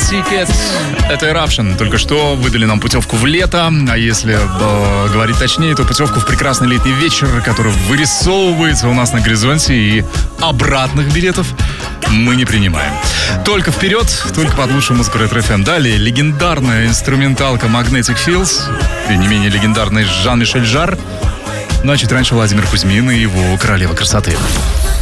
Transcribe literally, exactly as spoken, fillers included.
Ticket. Это Eruption. Только что выдали нам путевку в лето. А если э, говорить точнее, то путевку в прекрасный летний вечер, который вырисовывается у нас на горизонте. И обратных билетов мы не принимаем. Только вперед, только под лучшую музыку Ретро эф эм. Далее легендарная инструменталка Magnetic Fields. И не менее легендарный Жан-Мишель Жарр. Ну а чуть раньше Владимир Кузьмин и его «Королева красоты».